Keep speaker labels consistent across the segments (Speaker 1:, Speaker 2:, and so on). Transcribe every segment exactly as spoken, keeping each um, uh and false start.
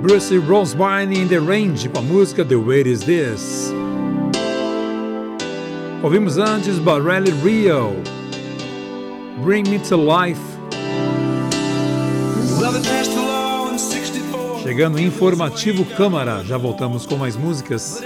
Speaker 1: Bruce Rosebine in the Range com a música The Way Is This. Ouvimos antes Barelli Rio, Bring Me to Life. Chegando em Informativo Câmara, já voltamos com mais músicas.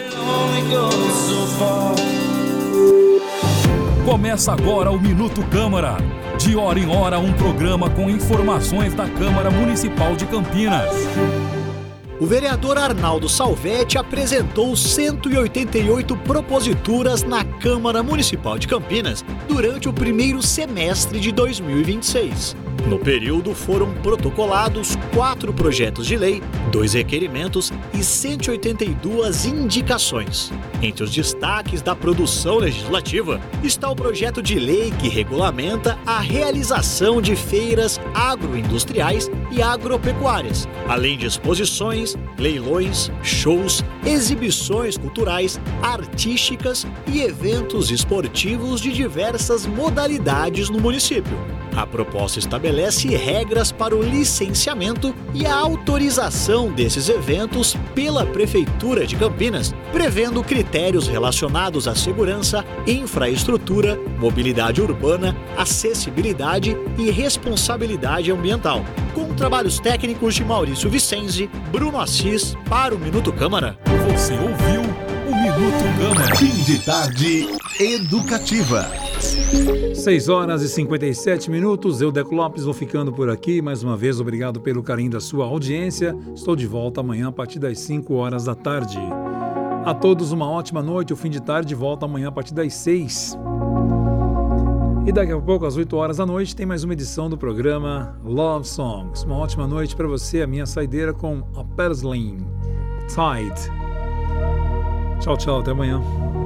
Speaker 2: Começa agora o Minuto Câmara. De hora em hora, um programa com informações da Câmara Municipal de Campinas.
Speaker 3: O vereador Arnaldo Salvetti apresentou cento e oitenta e oito proposituras na Câmara Municipal de Campinas durante o primeiro semestre de dois mil e vinte e seis. No período, foram protocolados quatro projetos de lei, dois requerimentos e cento e oitenta e duas indicações. Entre os destaques da produção legislativa está o projeto de lei que regulamenta a realização de feiras agroindustriais e agropecuárias, além de exposições, leilões, shows, exibições culturais, artísticas e eventos esportivos de diversas modalidades no município. A proposta estabelece regras para o licenciamento e a autorização desses eventos pela Prefeitura de Campinas, prevendo critérios relacionados à segurança, infraestrutura, mobilidade urbana, acessibilidade e responsabilidade ambiental. Com trabalhos técnicos de Maurício Vicenzi, Bruno Assis, para o Minuto Câmara.
Speaker 2: Você ouviu o Minuto Câmara.
Speaker 4: Fim de tarde educativa.
Speaker 1: seis horas e cinquenta e sete minutos, eu, Deco Lopes, vou ficando por aqui. Mais uma vez, obrigado pelo carinho da sua audiência. Estou de volta amanhã a partir das cinco horas da tarde. A todos uma ótima noite. O Fim de Tarde volta amanhã a partir das seis. E daqui a pouco, às oito horas da noite, tem mais uma edição do programa Love Songs. Uma ótima noite para você, a minha saideira com a Perslin Tide. Tchau, tchau, até amanhã.